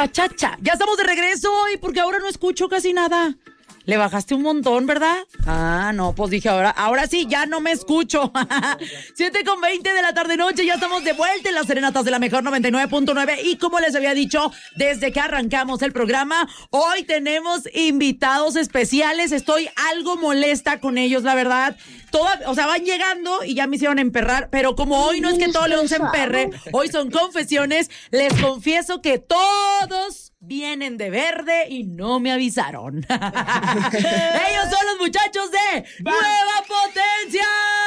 Cha, cha, cha. Ya estamos de regreso y porque ahora no escucho casi nada. Le bajaste un montón, ¿verdad? Ah, no, pues dije, ahora sí, ya no me escucho. 7:20 de la tarde-noche, ya estamos de vuelta en las serenatas de la mejor 99.9. Y como les había dicho, desde que arrancamos el programa, hoy tenemos invitados especiales. Estoy algo molesta con ellos, la verdad. Van llegando y ya me hicieron emperrar, pero como hoy no es que todo León se emperre, hoy son confesiones, les confieso que todos vienen de verde y no me avisaron. Ellos son los muchachos de Nueva Potencia.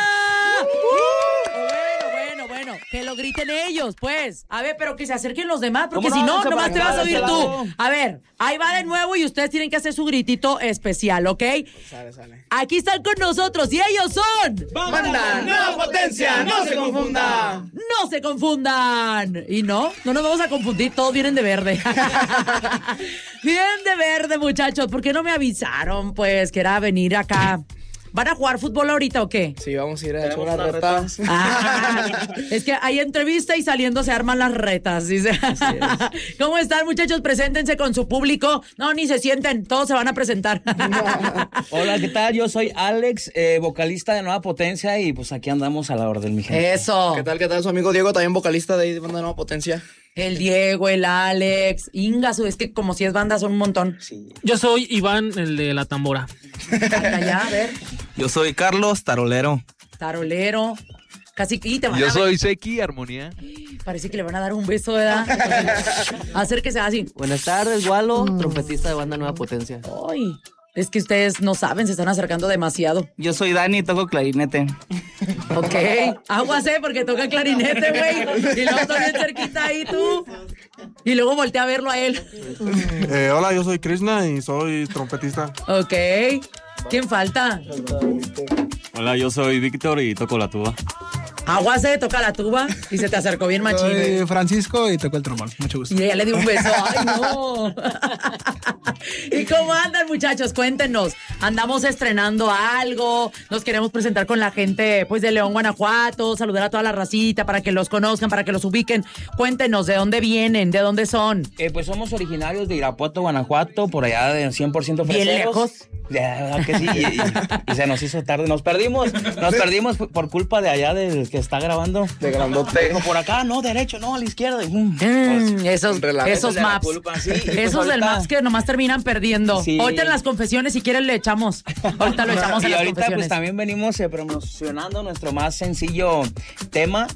Bueno, que lo griten ellos, pues. A ver, pero que se acerquen los demás, porque si no, nomás te vas a oír tú. A ver, ahí va de nuevo y ustedes tienen que hacer su gritito especial, ¿ok? Sale. Aquí están con nosotros y ellos son... ¡Banda Nueva Potencia! ¡No se confunda! ¡No se confundan! Y no nos vamos a confundir, todos vienen de verde. Vienen de verde, muchachos, ¿por qué no me avisaron, pues, que era venir acá? ¿Van a jugar fútbol ahorita o qué? Sí, vamos a ir a echar unas retas. Es que hay entrevista y saliendo se arman las retas, dice. ¿Cómo están, muchachos? Preséntense con su público. No, ni se sienten, todos se van a presentar. Hola, ¿qué tal? Yo soy Alex, vocalista de Nueva Potencia y pues aquí andamos a la orden, mi gente. Eso. ¿Qué tal? Su amigo Diego, también vocalista de Banda Nueva Potencia. El Diego, el Alex, Ingasu, es que como si es banda son un montón. Sí. Yo soy Iván, el de la tambora. Allá, a ver. Yo soy Carlos, tarolero. Tarolero. Casi que te van Yo a soy Seki, armonía. Parece que le van a dar un beso, ¿verdad? Acérquese así. Buenas tardes, Walo, trompetista de Banda Nueva Potencia. Ay, es que ustedes no saben, se están acercando demasiado. Yo soy Dani, toco clarinete. Ok, aguas, porque toca clarinete, güey. Y luego estoy bien cerquita ahí tú. Y luego volteé a verlo a él. Hola, yo soy Krishna y soy trompetista. Ok, ¿quién falta? Hola, yo soy Víctor y toco la tuba. Aguas, toca la tuba y se te acercó bien machín. Soy Francisco y toco el trombón. Mucho gusto. Y ella le dio un beso. ¡Ay, no! ¿Y cómo andan, muchachos? Cuéntenos. ¿Andamos estrenando algo? ¿Nos queremos presentar con la gente pues de León, Guanajuato? Saludar a toda la racita para que los conozcan, para que los ubiquen. Cuéntenos, ¿de dónde vienen? ¿De dónde son? Pues somos originarios de Irapuato, Guanajuato, por allá de 100% freseros. ¿Bien lejos? Ya, ¿verdad que sí? Y se nos hizo tarde. Nos perdimos por culpa de allá del que está grabando. De grandote. Dijo, por acá, no, derecho, no, a la izquierda. Esos maps. Culpa, sí. Esos del maps que nomás terminan perdiendo. Sí. Ahorita en las confesiones, si quieren, le echamos. Ahorita lo echamos en y las ahorita confesiones. pues también venimos promocionando nuestro más sencillo tema.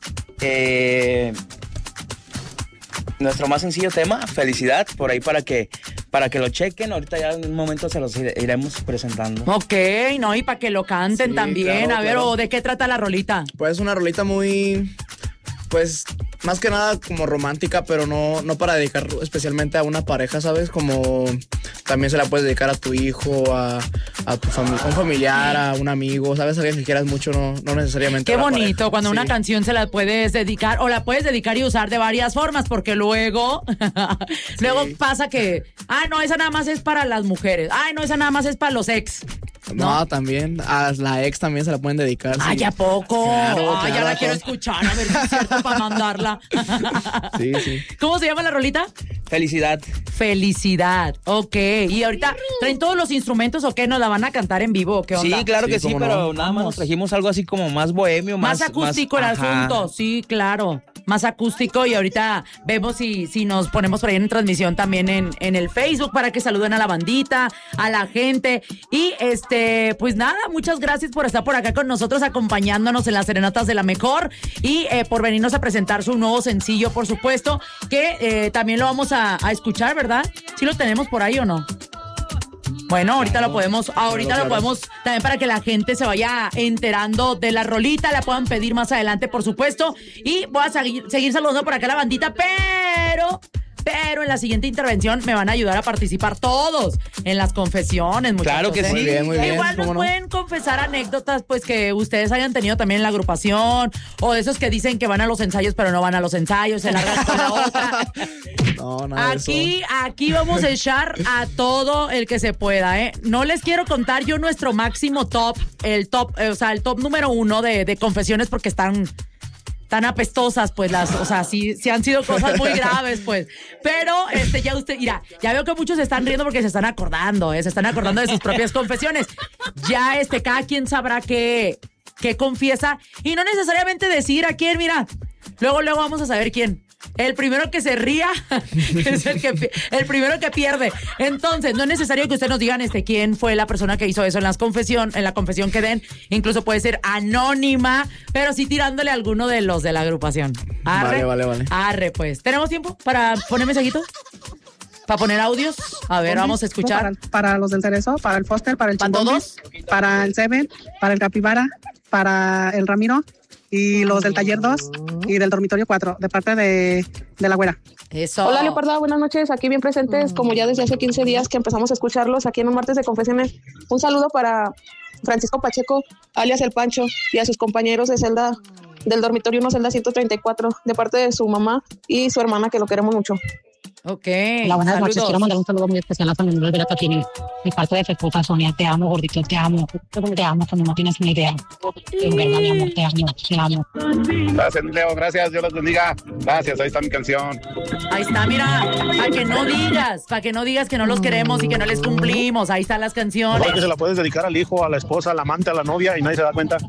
Nuestro más sencillo tema, Felicidad, por ahí para que lo chequen. Ahorita ya en un momento se los iremos presentando. Ok, no, y para que lo canten Sí, también. claro, A ver, claro. ¿o de qué trata la rolita? Pues una rolita muy... Pues más que nada como romántica, pero no para dedicar especialmente a una pareja, ¿sabes? Como también se la puedes dedicar a tu hijo, a un familiar, a un amigo, ¿sabes? A alguien que quieras mucho, no necesariamente. Qué a la bonito pareja. cuando Sí. una canción se la puedes dedicar, o la puedes dedicar y usar de varias formas, porque luego pasa que, no, esa nada más es para las mujeres, no, esa nada más es para los ex. No, también a la ex también se la pueden dedicar. Sí. ¿A poco? Claro, Ya claro. la quiero escuchar, a ver si es cierto para mandarla. Sí. ¿Cómo se llama la rolita? Felicidad. Felicidad, ok. ¿Y ahorita traen todos los instrumentos o qué? ¿Nos la van a cantar en vivo o qué onda? Sí, claro que sí, cómo no. pero nada más nos trajimos algo así como más bohemio, Más acústico el ajá. asunto, sí, claro. Más acústico y ahorita vemos si nos ponemos por ahí en transmisión también en el Facebook para que saluden a la bandita, a la gente. Y pues nada, muchas gracias por estar por acá con nosotros acompañándonos en las serenatas de la mejor y por venirnos a presentar su nuevo sencillo, por supuesto, que también lo vamos a escuchar, ¿verdad? ¿Sí lo tenemos por ahí o no? Bueno, ahorita lo podemos también para que la gente se vaya enterando de la rolita, la puedan pedir más adelante, por supuesto. Y voy a seguir saludando por acá a la bandita, pero en la siguiente intervención me van a ayudar a participar todos en las confesiones, muchachos. Claro que sí. Muy bien, muy bien. Igual nos ¿Cómo no? pueden confesar anécdotas, pues, que ustedes hayan tenido también en la agrupación, o de esos que dicen que van a los ensayos, pero no van a los ensayos, se largan con la otra. No, nada de eso. Aquí vamos a echar a todo el que se pueda, ¿eh? No les quiero contar yo nuestro máximo top, el top número 1 de confesiones, porque están tan apestosas, pues o sea, sí han sido cosas muy graves, pues. Pero, ya usted, mira, ya veo que muchos se están riendo porque se están acordando, se están acordando de sus propias confesiones. Ya, cada quien sabrá qué confiesa y no necesariamente decir a quién, mira. Luego vamos a saber quién. El primero que se ría es el primero que pierde. Entonces, no es necesario que ustedes nos digan quién fue la persona que hizo eso en la confesión que den. Incluso puede ser anónima, pero sí tirándole a alguno de los de la agrupación. Arre, Vale. Arre, pues. ¿Tenemos tiempo para poner mensajito? ¿Para poner audios? A ver, vamos a escuchar. Para los del Cerezo, para el Foster, para el ¿Para Chingombe, todos? para el Seven, para el Capibara, para el Ramiro y los del Taller 2 y del Dormitorio 4, de parte de la Güera. Eso. Hola, Leoparda, buenas noches. Aquí bien presentes, como ya desde hace 15 días que empezamos a escucharlos aquí en un martes de confesiones. Un saludo para Francisco Pacheco, alias El Pancho, y a sus compañeros de celda del Dormitorio 1, celda 134, de parte de su mamá y su hermana, que lo queremos mucho. Ok. Hola, buenas saludos. noches. Quiero mandar un saludo muy especial a Sonia de la Tatini. Mi parte de esposa, Sonia, te amo, gordito, te amo. Te amo, Sonia, no tienes ni idea. En verdad, mi amor, te amo. Gracias, Leo, gracias, Dios los bendiga. Gracias, ahí está mi canción. Ahí está, mira, para que no digas que no los queremos y que no les cumplimos. Ahí están las canciones. Igual que se la puedes dedicar al hijo, a la esposa, al amante, a la novia y nadie se da cuenta.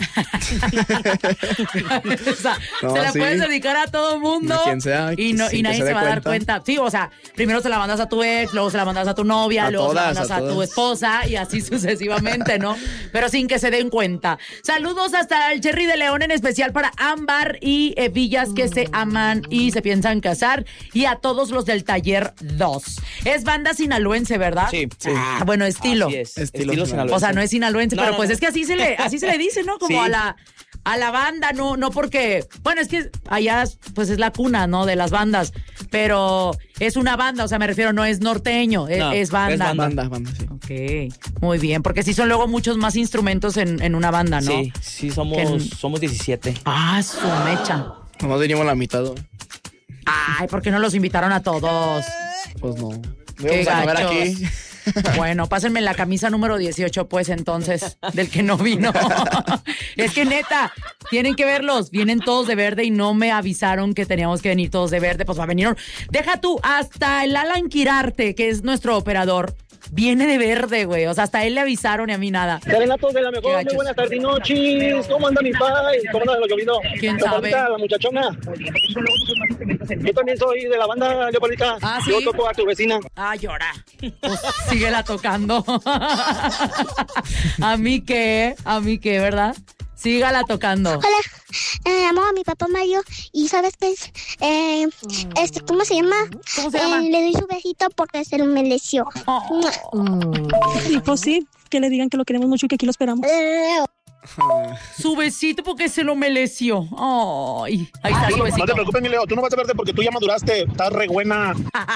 O sea, No, se la sí. puedes dedicar a todo mundo A quien sea, y sin nadie que se se dé va a dar cuenta. Sí, o sea, primero se la mandas a tu ex, luego se la mandas a tu novia, A luego se la todas, mandas a a tu todas. esposa y así sucesivamente, ¿no? Pero sin que se den cuenta. Saludos hasta el Cherry de León, en especial para Ámbar y Villas, que se aman y se piensan casar, y a todos los del Taller 2. Es banda sinaloense, ¿verdad? Sí. Ah, bueno, estilo. Así es. Estilo Estilo sinaloense. O sea, no es sinaloense, No, pero no, pues no. es que así se le dice, ¿no? Como Sí. a la banda, no porque, bueno, es que allá pues es la cuna, ¿no? De las bandas, pero es una banda, o sea, me refiero, no es norteño, No, es banda. es Banda, sí. Ok, muy bien, porque sí son luego muchos más instrumentos en una banda, ¿no? Sí, somos, Que- somos 17. Ah, su mecha. Nomás teníamos la mitad, ¿no? Ay, ¿por qué no los invitaron a todos? Pues no. Qué Vamos a comer gachos. aquí. Bueno, pásenme la camisa número 18, pues, entonces, del que no vino. Es que neta, tienen que verlos. Vienen todos de verde y no me avisaron que teníamos que venir todos de verde. Pues va a venir. Deja tú, hasta el Alan Quirarte, que es nuestro operador, viene de verde, güey. O sea, hasta él le avisaron y a mí nada. Serenatos de la Qué mejor, gachos. muy buenas tardes y noches. ¿Cómo anda mi pai? ¿Cómo anda lo llovido? ¿Quién Leopardita, sabe? la muchachona. Yo también soy de la banda, Leopardita. Ah, ¿sí? Yo toco a tu vecina. Ah, llora. Pues síguela tocando. ¿A mí qué, verdad? Sígala tocando. Hola, amo a mi papá Mario y ¿sabes qué es? ¿Cómo se llama? ¿Cómo se llama? Le doy su besito porque se lo mereció. Y pues sí, que le digan que lo queremos mucho y que aquí lo esperamos. Su besito porque se lo mereció. Ay, ahí está su No besito. te preocupes, mi Leo, tú no vas a verte porque tú ya maduraste. Estás re buena.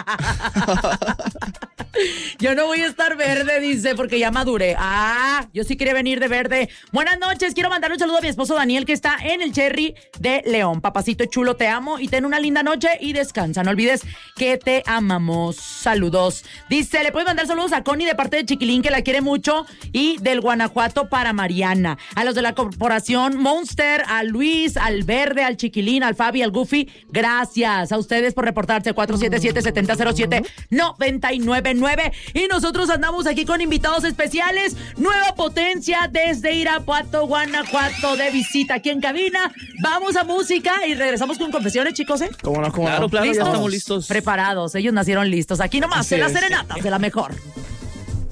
Yo no voy a estar verde, dice, porque ya maduré. Ah, yo sí quería venir de verde. Buenas noches, quiero mandar un saludo a mi esposo Daniel, que está en el Cherry de León. Papacito chulo, te amo y ten una linda noche y descansa. No olvides que te amamos. Saludos. Dice, le puedes mandar saludos a Connie de parte de Chiquilín, que la quiere mucho, y del Guanajuato para Mariana. A los de la corporación Monster, a Luis, al Verde, al Chiquilín, al Fabi, al Goofy. Gracias a ustedes por reportarse. 477-7007-999. Y nosotros andamos aquí con invitados especiales. Nueva Potencia desde Irapuato, Guanajuato, de visita aquí en cabina. Vamos a música y regresamos con confesiones, chicos, ¿eh? ¿Cómo no? Claro, ya estamos listos. Preparados, ellos nacieron listos. Aquí nomás, Así en las es. serenatas de la mejor.